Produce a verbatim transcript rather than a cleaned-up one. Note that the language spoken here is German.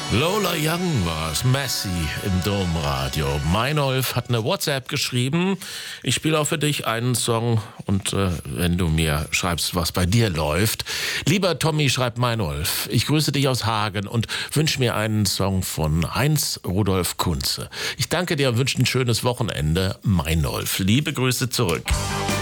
Lola Young war's, Messi im Domradio. Meinolf hat eine WhatsApp geschrieben. Ich spiele auch für dich einen Song und äh, wenn du mir schreibst, was bei dir läuft. Lieber Tommy, schreibt Meinolf, ich grüße dich aus Hagen und wünsche mir einen Song von Heinz Rudolf Kunze. Ich danke dir und wünsche ein schönes Wochenende. Meinolf, liebe Grüße zurück.